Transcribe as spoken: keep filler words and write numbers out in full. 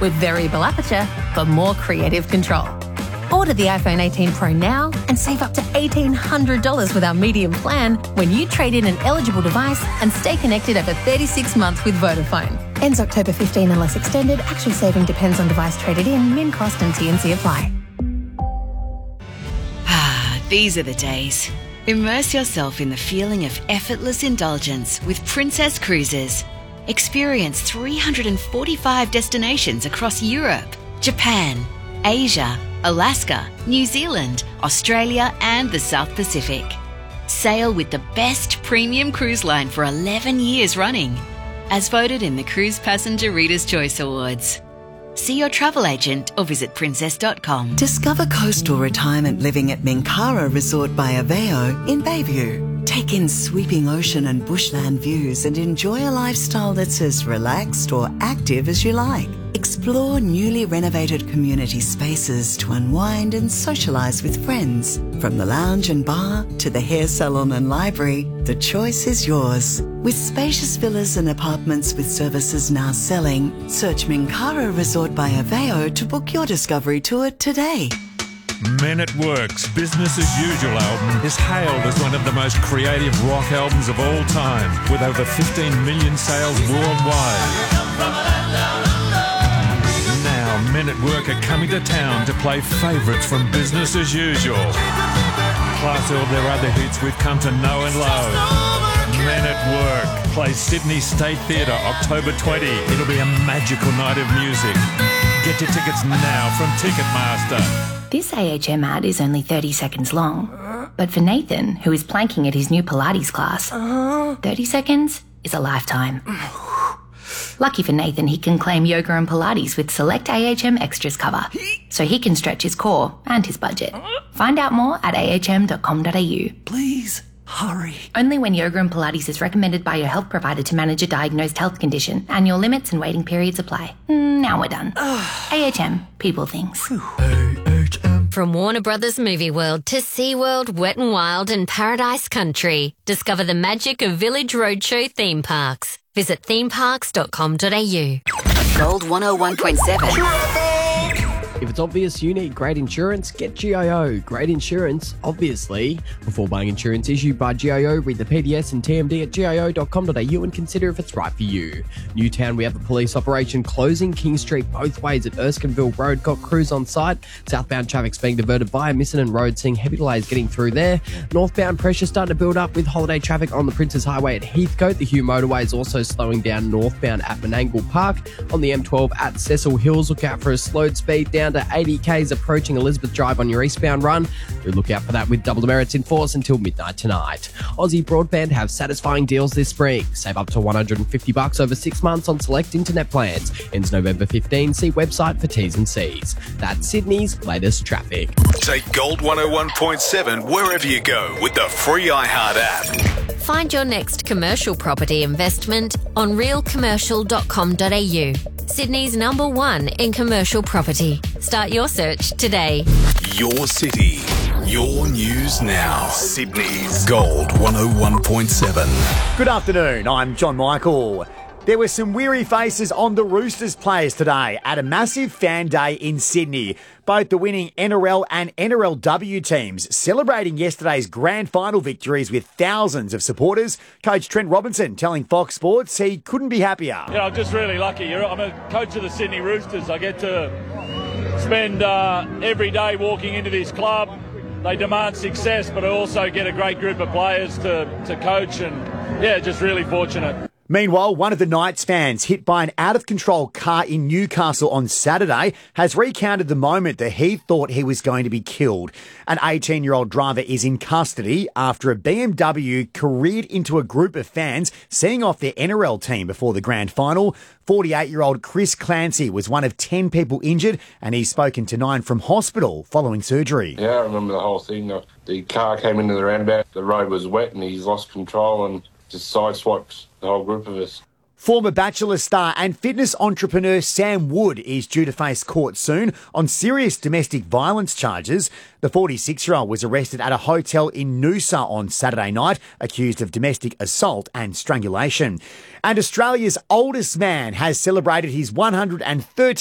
with variable aperture for more creative control. Order the iPhone eighteen Pro now and save up to eighteen hundred dollars with our medium plan when you trade in an eligible device and stay connected over thirty-six months with Vodafone. Ends October fifteenth unless extended. Actual saving depends on device traded in. Min cost and T and C apply. Ah, these are the days. Immerse yourself in the feeling of effortless indulgence with Princess Cruises. Experience three hundred forty-five destinations across Europe, Japan, Asia, Alaska, New Zealand, Australia and the South Pacific. Sail with the best premium cruise line for eleven years running, as voted in the Cruise Passenger Reader's Choice Awards. See your travel agent or visit princess dot com. Discover coastal retirement living at Minkara Resort by Aveo in Bayview. Take in sweeping ocean and bushland views and enjoy a lifestyle that's as relaxed or active as you like. Explore newly renovated community spaces to unwind and socialise with friends. From the lounge and bar to the hair salon and library, the choice is yours. With spacious villas and apartments with services now selling, search Minkara Resort by Aveo to book your discovery tour today. Men at Work's Business as Usual album is hailed as one of the most creative rock albums of all time, with over fifteen million sales worldwide. Now, Men at Work are coming to town to play favourites from Business as Usual, plus all their other hits we've come to know and love. Men at Work plays Sydney State Theatre October twentieth. It'll be a magical night of music. Get your tickets now from Ticketmaster. This A H M ad is only thirty seconds long, but for Nathan, who is planking at his new Pilates class, thirty seconds is a lifetime. Lucky for Nathan, he can claim yoga and Pilates with select A H M extras cover, so he can stretch his core and his budget. Find out more at a h m dot com dot a u. Please, hurry. Only when yoga and Pilates is recommended by your health provider to manage a diagnosed health condition. Annual limits and waiting periods apply. Now we're done. A H M, people things. From Warner Brothers Movie World to SeaWorld, Wet n Wild and Paradise Country. Discover the magic of Village Roadshow theme parks. Visit theme parks dot com dot a u. Gold one oh one point seven. If it's obvious you need great insurance, get G I O. Great insurance, obviously. Before buying insurance issued by G I O, read the P D S and T M D at G I O dot com dot a u and consider if it's right for you. Newtown, we have a police operation closing King Street both ways at Erskineville Road. Got crews on site. Southbound traffic's being diverted via Missenden Road, seeing heavy delays getting through there. Northbound pressure starting to build up with holiday traffic on the Princes Highway at Heathcote. The Hugh motorway is also slowing down northbound at Menangle Park. On the M twelve at Cecil Hills, look out for a slowed speed down to eighty k's approaching Elizabeth Drive on your eastbound run. Do look out for that with double demerits in force until midnight tonight. Aussie Broadband have satisfying deals this spring. Save up to one hundred fifty bucks over six months on select internet plans. Ends November fifteenth. See website for T's and C's. That's Sydney's latest traffic. Take Gold one oh one point seven wherever you go with the free iHeart app. Find your next commercial property investment on real commercial dot com dot a u. Sydney's number one in commercial property. Start your search today. Your city, your news now. Sydney's Gold one oh one point seven. Good afternoon, I'm John Michael. There were some weary faces on the Roosters players today at a massive fan day in Sydney. Both the winning N R L and N R L W teams celebrating yesterday's grand final victories with thousands of supporters. Coach Trent Robinson telling Fox Sports he couldn't be happier. Yeah, I'm just really lucky. I'm a coach of the Sydney Roosters. I get to spend uh, every day walking into this club. They demand success, but I also get a great group of players to, to coach, and yeah, just really fortunate. Meanwhile, one of the Knights fans hit by an out-of-control car in Newcastle on Saturday has recounted the moment that he thought he was going to be killed. An eighteen-year-old driver is in custody after a B M W careered into a group of fans seeing off their N R L team before the grand final. forty-eight-year-old Chris Clancy was one of ten people injured, and he's spoken to Nine from hospital following surgery. Yeah, I remember the whole thing. The, the car came into the roundabout, the road was wet, and he's lost control and just sideswiped the whole group of us. Former Bachelor star and fitness entrepreneur Sam Wood is due to face court soon on serious domestic violence charges. The forty-six-year-old was arrested at a hotel in Noosa on Saturday night, accused of domestic assault and strangulation. And Australia's oldest man has celebrated his one hundred thirteenth